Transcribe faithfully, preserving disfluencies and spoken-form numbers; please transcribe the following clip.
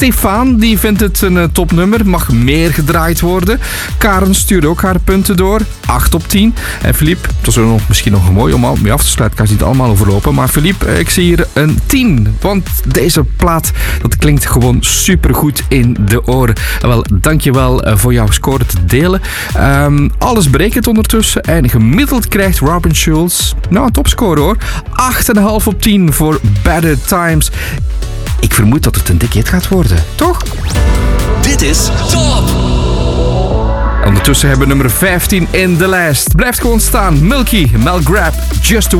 Stefan die vindt het een uh, topnummer. Mag meer gedraaid worden. Karen stuurde ook haar punten door. acht op tien. En Philippe, het was nog, misschien nog mooi om mee af te sluiten. Ik kan ze niet allemaal overlopen. Maar Philippe, ik zie hier een tien. Want deze plaat, dat klinkt gewoon supergoed in de oren. En wel, dankjewel uh, voor jouw score te delen. Um, alles berekend ondertussen. En gemiddeld krijgt Robin Schulz, nou een topscore hoor. acht komma vijf op tien voor Better Times. Ik vermoed dat het een dik hit gaat worden, toch? Dit is Top! Ondertussen hebben we nummer vijftien in de lijst. Blijft gewoon staan. Milky, Mel Grab, Just the